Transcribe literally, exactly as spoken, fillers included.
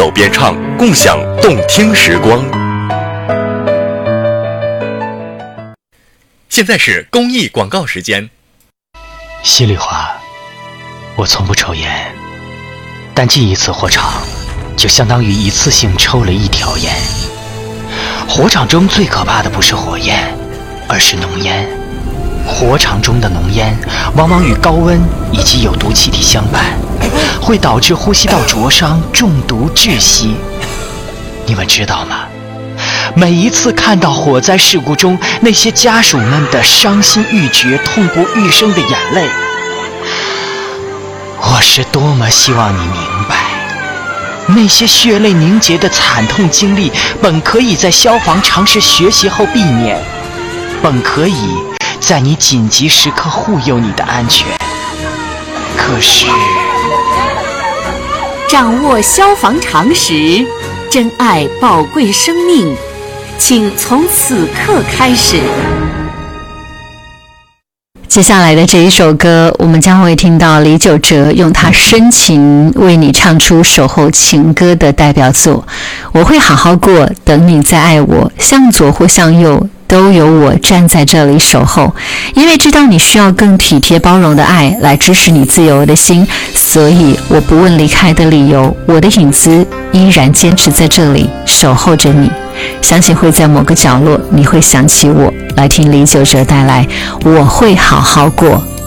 走边唱，共享动听时光。现在是公益广告时间。 稀里话，我从不抽烟，但进一次火场就相当于一次性抽了一条烟。火场中最可怕的不是火焰，而是浓烟。火场中的浓烟往往与高温以及有毒气体相伴，会导致呼吸道灼伤、中毒、窒息。你们知道吗？每一次看到火灾事故中那些家属们的伤心欲绝、痛不欲生的眼泪，我是多么希望你明白，那些血泪凝结的惨痛经历本可以在消防常识学习后避免，本可以在你紧急时刻护佑你的安全。可是掌握消防常识，珍爱宝贵生命，请从此刻开始。 接下来的这一首歌，我们将会听到李玖哲用他深情为你唱出守候情歌的代表作。我会好好过，等你再爱我，向左或向右都有我站在这里守候，因为知道你需要更体贴包容的爱来支持你自由的心，所以我不问离开的理由，我的影子依然坚持在这里守候着你。相信会在某个角落你会想起我。来听李玖哲带来我会好好过。